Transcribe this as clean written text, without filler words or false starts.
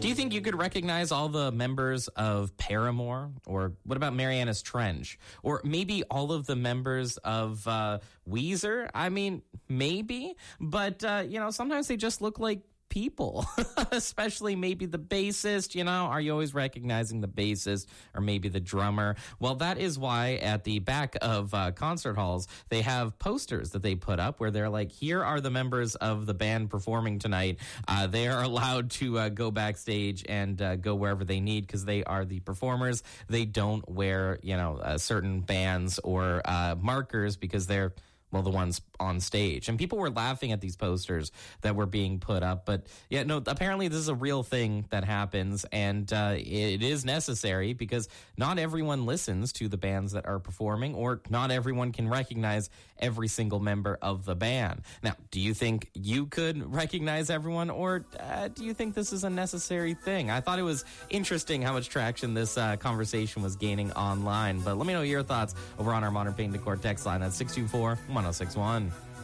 Do you think you could recognize all the members of Paramore? Or what about Marianas Trench? Or maybe all of the members of Weezer? I mean, maybe. But, sometimes they just look like people, especially maybe the bassist. Are you always recognizing the bassist or maybe the drummer? Well, that is why at the back of concert halls, they have posters that they put up where they're like, here are the members of the band performing tonight. They are allowed to go backstage and go wherever they need because they are the performers. They don't wear, certain bands or markers because they're the ones on stage. And people were laughing at these posters that were being put up. But apparently this is a real thing that happens, and it is necessary because not everyone listens to the bands that are performing, or not everyone can recognize every single member of the band. Now, do you think you could recognize everyone, or do you think this is a necessary thing? I thought it was interesting how much traction this conversation was gaining online. But let me know your thoughts over on our Modern Paint Decor text line at 624-1061.